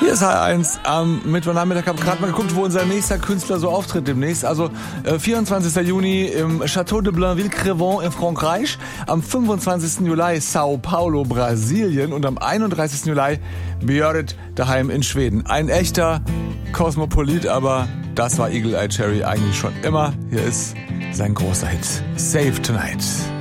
Hier ist H1 am Mittwochnachmittag. Ich habe gerade mal geguckt, wo unser nächster Künstler so auftritt demnächst. Also 24. Juni im Château de Blainville-Crevant in Frankreich. Am 25. Juli Sao Paulo, Brasilien. Und am 31. Juli Björk daheim in Schweden. Ein echter Kosmopolit, aber das war Eagle Eye Cherry eigentlich schon immer. Hier ist sein großer Hit. Save Tonight.